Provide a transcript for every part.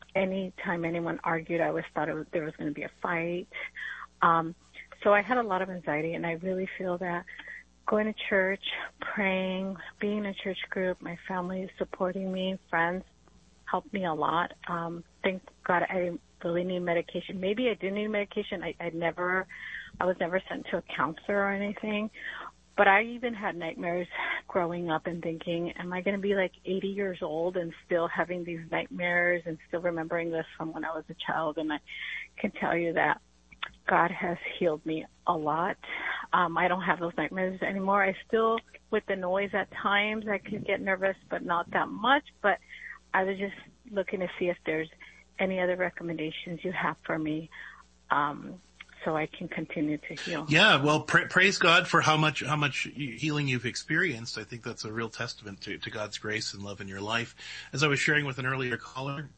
anytime anyone argued, I always thought there was going to be a fight. So I had a lot of anxiety, and I really feel that going to church, praying, being in a church group, my family is supporting me, friends helped me a lot. Thank God I really need medication. Maybe I do need medication. I was never sent to a counselor or anything. But I even had nightmares growing up and thinking, am I going to be like 80 years old and still having these nightmares and still remembering this from when I was a child? And I can tell you that God has healed me a lot. I don't have those nightmares anymore. I still, with the noise at times, I could get nervous, but not that much. But I was just looking to see if there's any other recommendations you have for me, so I can continue to heal. Yeah, well, praise God for how much healing you've experienced. I think that's a real testament to God's grace and love in your life. As I was sharing with an earlier caller,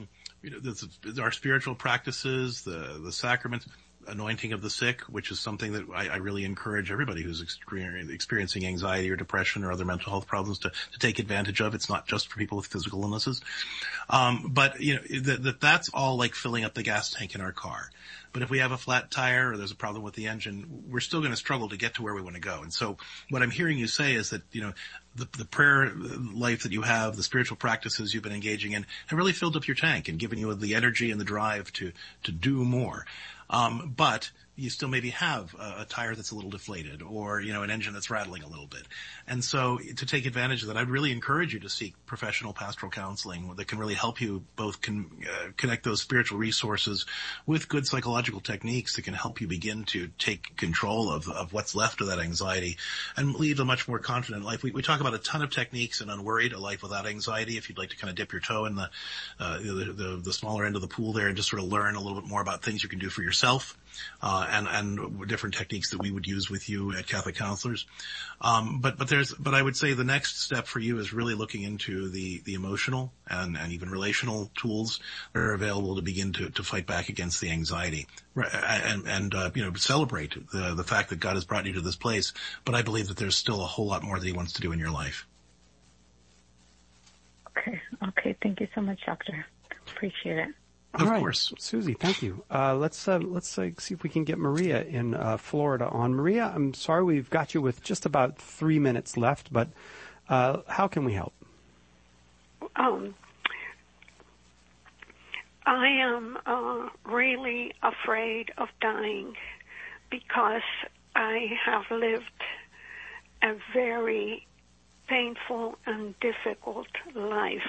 our spiritual practices, the sacraments, anointing of the sick, which is something that I really encourage everybody who's experiencing anxiety or depression or other mental health problems to take advantage of. It's not just for people with physical illnesses. But that's all like filling up the gas tank in our car. But if we have a flat tire or there's a problem with the engine, we're still going to struggle to get to where we want to go. And so what I'm hearing you say is that, the prayer life that you have, the spiritual practices you've been engaging in have really filled up your tank and given you the energy and the drive to do more. But you still maybe have a tire that's a little deflated or, an engine that's rattling a little bit. And so to take advantage of that, I'd really encourage you to seek professional pastoral counseling that can really help you both connect those spiritual resources with good psychological techniques that can help you begin to take control of what's left of that anxiety and lead a much more confident life. We talk about a ton of techniques in Unworried, a life without anxiety. If you'd like to kind of dip your toe in the smaller end of the pool there and just sort of learn a little bit more about things you can do for yourself, and different techniques that we would use with you at Catholic Counselors. But I would say the next step for you is really looking into the emotional and even relational tools that are available to begin to fight back against the anxiety and celebrate the fact that God has brought you to this place. But I believe that there's still a whole lot more that he wants to do in your life. Okay. Thank you so much, Doctor. Appreciate it. All right, course. Susie, thank you. Let's see if we can get Maria in Florida on. Maria, I'm sorry we've got you with just about 3 minutes left, but how can we help? I am really afraid of dying because I have lived a very painful and difficult life.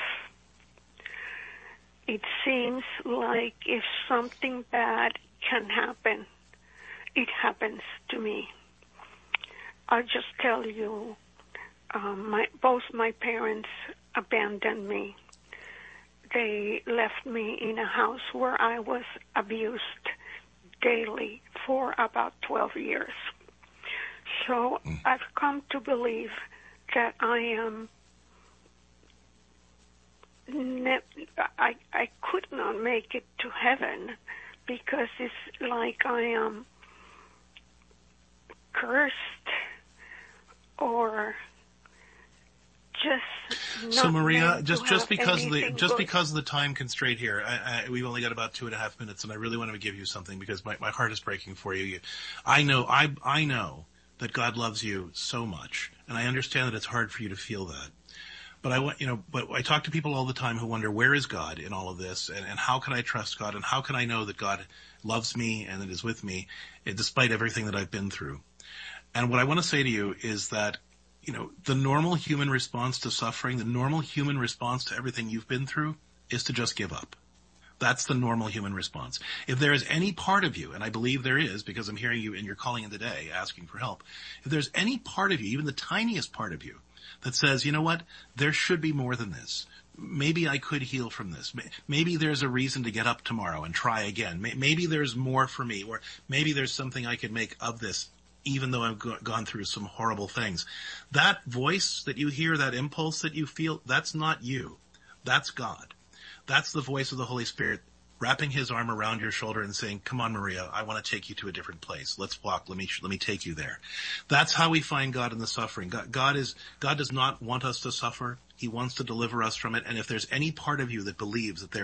It seems like if something bad can happen, it happens to me. I'll just tell you, both my parents abandoned me. They left me in a house where I was abused daily for about 12 years. So I've come to believe that I could not make it to heaven because it's like I am cursed or just not. So Maria, just because of the time constraint here, we've only got about 2.5 minutes, and I really want to give you something because my heart is breaking for you. I know that God loves you so much, and I understand that it's hard for you to feel that. But I talk to people all the time who wonder, where is God in all of this? And how can I trust God? And how can I know that God loves me and that is with me despite everything that I've been through? And what I want to say to you is that, the normal human response to suffering, the normal human response to everything you've been through is to just give up. That's the normal human response. If there is any part of you, and I believe there is because I'm hearing you and you're calling in today asking for help, if there's any part of you, even the tiniest part of you, that says, you know what, there should be more than this. Maybe I could heal from this. Maybe there's a reason to get up tomorrow and try again. Maybe there's more for me, or maybe there's something I can make of this, even though I've gone through some horrible things. That voice that you hear, that impulse that you feel, that's not you. That's God. That's the voice of the Holy Spirit wrapping his arm around your shoulder and saying, come on, Maria, I want to take you to a different place. Let's walk. Let me take you there. That's how we find God in the suffering. God does not want us to suffer. He wants to deliver us from it. And if there's any part of you that believes that there